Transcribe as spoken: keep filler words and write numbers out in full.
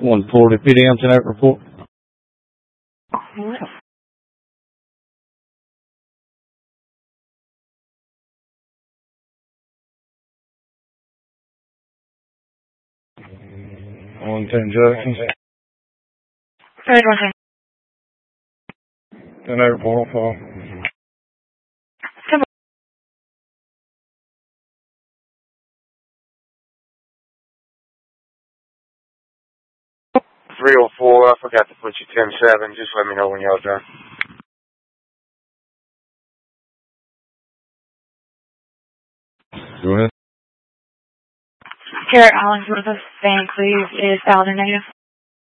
one forty P D M tonight report. one ten Jackson. Third one ten. Tonight report on file. three oh four, I forgot to put you ten seven. Just let me know when y'all done. Go ahead. Garrett Hollingsworth of Van Cleve is Alden native.